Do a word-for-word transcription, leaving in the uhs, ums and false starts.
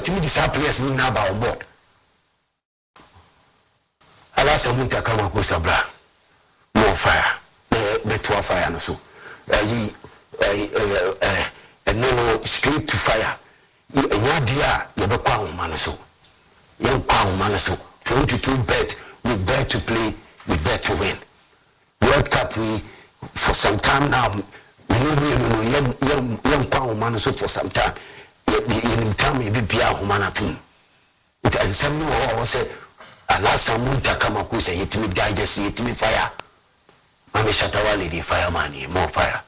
yɛtumi de saa players no na ba on board ala sa munta kama ko sabra more fire the two fire no so ayi eh eh no no straight to fire enya dia ye be kwa homa no so ye kwa homa no so twenty-two bet we bet to play we bet to win World Cup we for some time now we know we know ye ye kwa homa no so for some time ye time ye be bia homa na tum it and some no o say alasa munta kama ko say yetimi digest yetimi fire Mami Shatawale the fireman, more fire.